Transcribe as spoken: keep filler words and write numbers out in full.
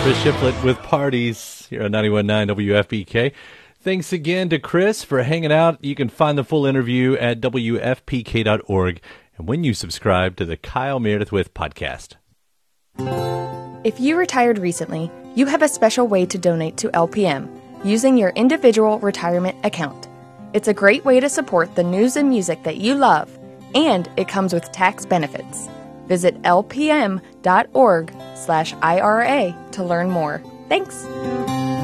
Chris Shiflett with Parties here on ninety-one point nine W F P K. Thanks again to Chris for hanging out. You can find the full interview at W F P K dot org and when you subscribe to the Kyle Meredith With podcast. If you retired recently, you have a special way to donate to L P M using your individual retirement account. It's a great way to support the news and music that you love, and it comes with tax benefits. Visit L P M dot org slash I R A to learn more. Thanks.